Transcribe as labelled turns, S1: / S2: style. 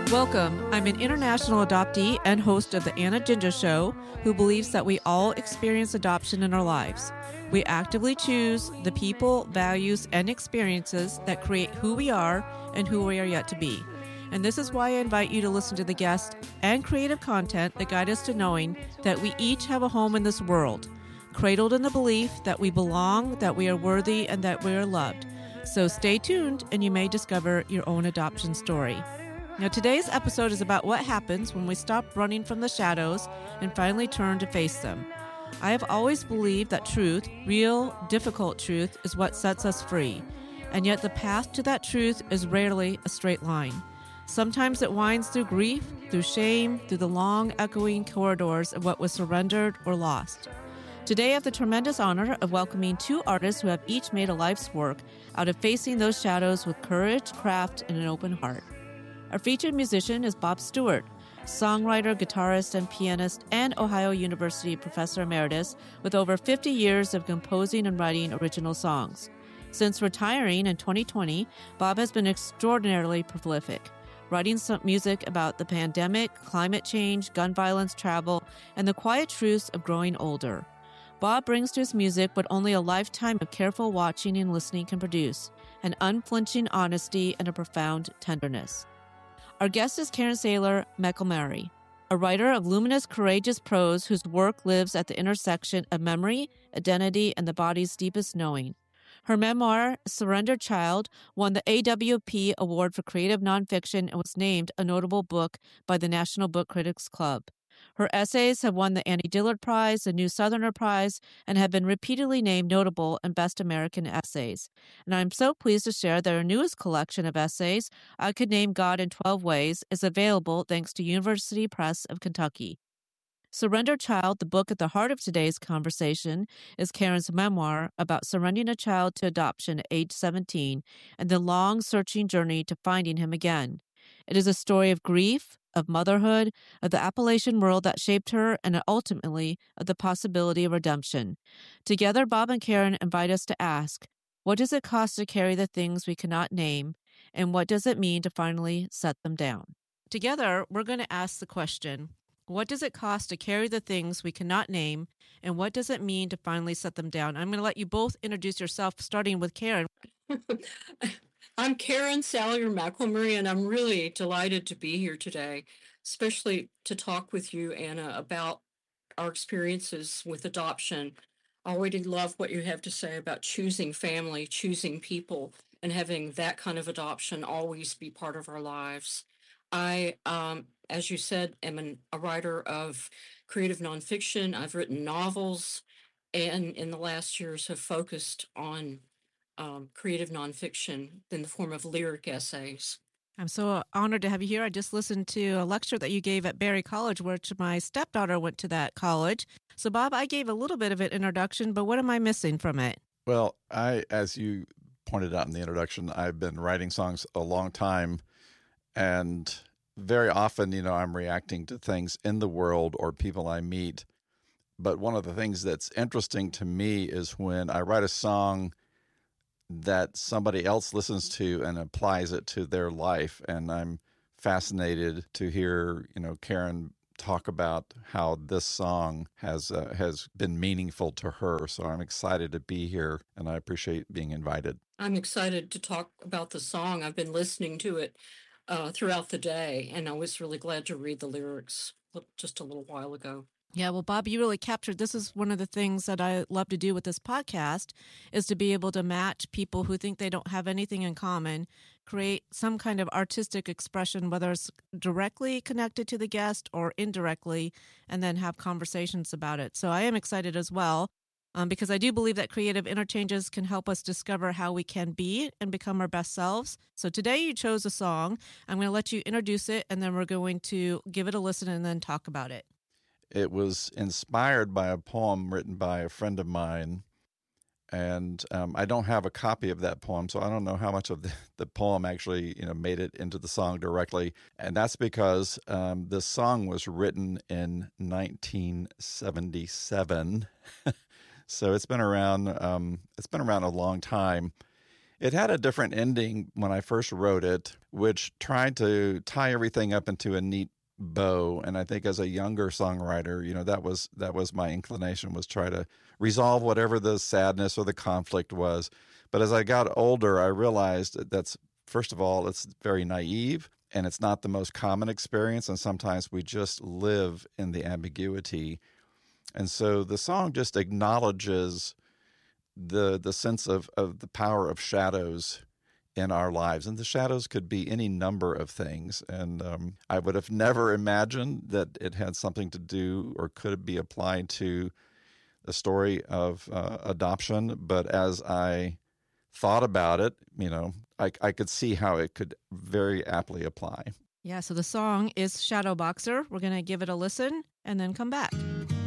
S1: Welcome. I'm an international adoptee and host of the Anna Ginger Show who believes that we all experience adoption in our lives. We actively choose the people, values, and experiences that create who we are and who we are yet to be. And this is why I invite you to listen to the guest and creative content that guide us to knowing that we each have a home in this world, cradled in the belief that we belong, that we are worthy, and that we are loved. So stay tuned and you may discover your own adoption story. Now, today's episode is about what happens when we stop running from the shadows and finally turn to face them. I have always believed that truth, real, difficult truth, is what sets us free. And yet the path to that truth is rarely a straight line. Sometimes it winds through grief, through shame, through the long, echoing corridors of what was surrendered or lost. Today, I have the tremendous honor of welcoming two artists who have each made a life's work out of facing those shadows with courage, craft, and an open heart. Our featured musician is Bob Stewart, songwriter, guitarist, and pianist, and Ohio University professor emeritus with over 50 years of composing and writing original songs. Since retiring in 2020, Bob has been extraordinarily prolific, writing some music about the pandemic, climate change, gun violence, travel, and the quiet truths of growing older. Bob brings to his music what only a lifetime of careful watching and listening can produce, an unflinching honesty and a profound tenderness. Our guest is Karen Saylor McElmurray, a writer of luminous, courageous prose whose work lives at the intersection of memory, identity, and the body's deepest knowing. Her memoir, Surrendered Child, won the AWP Award for Creative Nonfiction and was named a notable book by the National Book Critics Club. Her essays have won the Annie Dillard Prize, the New Southerner Prize, and have been repeatedly named notable and Best American Essays. And I'm so pleased to share that her newest collection of essays, I Could Name God in 12 Ways, is available thanks to University Press of Kentucky. Surrendered Child, the book at the heart of today's conversation, is Karen's memoir about surrendering a child to adoption at age 17 and the long, searching journey to finding him again. It is a story of grief, of motherhood, of the Appalachian world that shaped her, and ultimately of the possibility of redemption. Together, Bob and Karen invite us to ask, what does it cost to carry the things we cannot name, and what does it mean to finally set them down? Together, we're going to ask the question, what does it cost to carry the things we cannot name, and what does it mean to finally set them down? I'm going to let you both introduce yourself, starting with Karen.
S2: I'm Karen Saylor McElmurray, and I'm really delighted to be here today, especially to talk with you, Anna, about our experiences with adoption. I already love what you have to say about choosing family, choosing people, and having that kind of adoption always be part of our lives. I, as you said, am a writer of creative nonfiction. I've written novels, and in the last years have focused on creative nonfiction in the form of lyric essays.
S1: I'm so honored to have you here. I just listened to a lecture that you gave at Berry College, which my stepdaughter went to that college. So, Bob, I gave a little bit of an introduction, but what am I missing from it?
S3: Well, as you pointed out in the introduction, I've been writing songs a long time, and very often, I'm reacting to things in the world or people I meet. But one of the things that's interesting to me is when I write a song that somebody else listens to and applies it to their life. And I'm fascinated to hear, Karen talk about how this song has been meaningful to her. So I'm excited to be here, and I appreciate being invited.
S2: I'm excited to talk about the song. I've been listening to it throughout the day, and I was really glad to read the lyrics just a little while ago.
S1: Yeah, well, Bob, you really captured, this is one of the things that I love to do with this podcast, is to be able to match people who think they don't have anything in common, create some kind of artistic expression, whether it's directly connected to the guest or indirectly, and then have conversations about it. So I am excited as well, because I do believe that creative interchanges can help us discover how we can be and become our best selves. So today you chose a song. I'm going to let you introduce it, and then we're going to give it a listen and then talk about it.
S3: It was inspired by a poem written by a friend of mine, and I don't have a copy of that poem, so I don't know how much of the poem actually made it into the song directly. And that's because this song was written in 1977, so it's been around. It's been around a long time. It had a different ending when I first wrote it, which tried to tie everything up into a neat bow. And I think as a younger songwriter, that was my inclination, was try to resolve whatever the sadness or the conflict was. But as I got older, I realized that's, first of all, it's very naive and it's not the most common experience. And sometimes we just live in the ambiguity. And so the song just acknowledges the sense of the power of shadows in our lives. And the shadows could be any number of things. And I would have never imagined that it had something to do or could be applied to the story of adoption. But as I thought about it, I could see how it could very aptly apply.
S1: Yeah, so the song is Shadow Boxer. We're going to give it a listen and then come back.